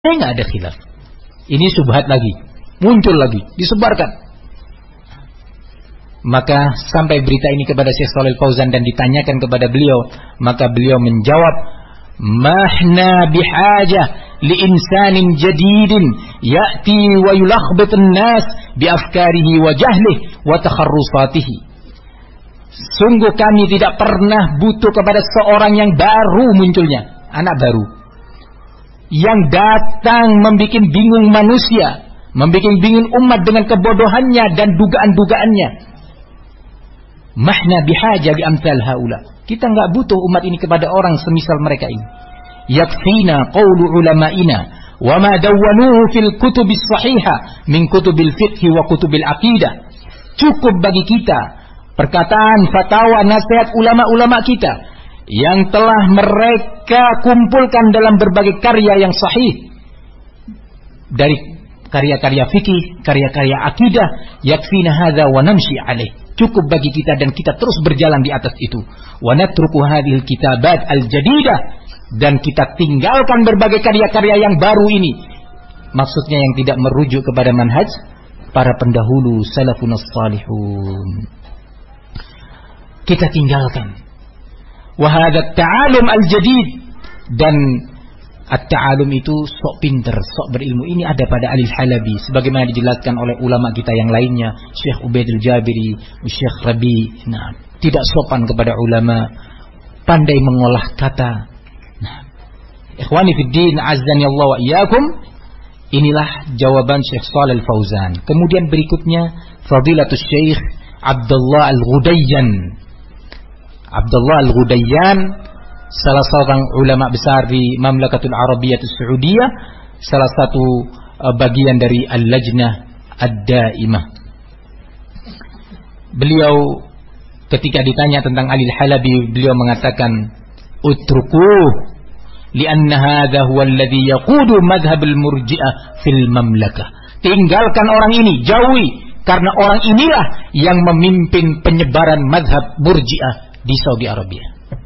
nggak ada khilaf. Ini subhat lagi, muncul lagi, disebarkan. Maka sampai berita ini kepada Syekh Shalih Fauzan dan ditanyakan kepada beliau, maka beliau menjawab, "Mahna bihajah li insanin jadidin ya'ti wa yulakhbitun nas bi afkarihi wa jahlihi wa takharrusatihi." Sungguh kami tidak pernah butuh kepada seorang yang baru munculnya, anak baru, yang datang membuat bingung manusia, membuat bingung umat dengan kebodohannya dan dugaan-dugaannya. Mahna bihaja bi amsal haula. Kita enggak butuh umat ini kepada orang semisal mereka ini. Yakfina qawlu ulama'ina wa ma dawwanuhu fil kutubis sahihah min kutubil fiqh wa kutubil aqidah. Cukup bagi kita perkataan, fatwa, nasihat ulama-ulama kita yang telah mereka kumpulkan dalam berbagai karya yang sahih, dari karya-karya fikih, karya-karya akidah. Yakfina hadza wa namshi alaih. Cukup bagi kita dan kita terus berjalan di atas itu. Wa natruku hadhil kitabat al-jadidah, dan kita tinggalkan berbagai karya-karya yang baru ini. Maksudnya yang tidak merujuk kepada manhaj para pendahulu salafun salihun. Kita tinggalkan. Wa hadha ta'alum al-jadid, dan at-ta'alum itu sok pinter, sok berilmu. Ini ada pada Ali Halabi, sebagaimana dijelaskan oleh ulama kita yang lainnya, Syekh Ubaidul Jabiri, Syekh Rabi. Nah, tidak sopan kepada ulama, pandai mengolah kata. Nah, ikhwani fid din, azzani Allah wa iyyakum. Inilah jawaban Syekh Shalih Fauzan. Kemudian berikutnya Fadilatul Syekh Abdullah Al-Ghudayyan. Abdullah Al-Ghudayyan, salah seorang ulama besar di Mamlakatul Arabiyyah Saudiyah, salah satu bagian dari Al-Lajnah Ad-Daimah. Beliau ketika ditanya tentang Ali Al-Halabi, beliau mengatakan, "Utrukuh li'anna hadha huwa alladhi yaqudu madhhab al-murji'ah fil mamlakah." Tinggalkan orang ini, jauhi, karena orang inilah yang memimpin penyebaran madhab murji'ah di Saudi Arabia.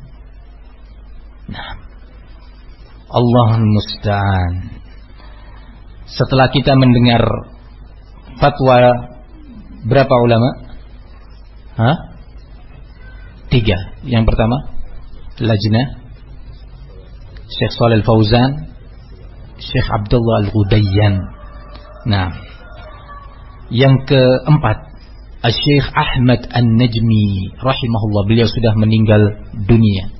Nah, Allahul musta'an. Setelah kita mendengar fatwa berapa ulama? 3. Yang pertama Lajnah, Syekh Shalih Fauzan, Syekh Abdullah Al-Ghudayyan. Nah, yang keempat Syekh Ahmad An-Najmi rahimahullah, beliau sudah meninggal dunia.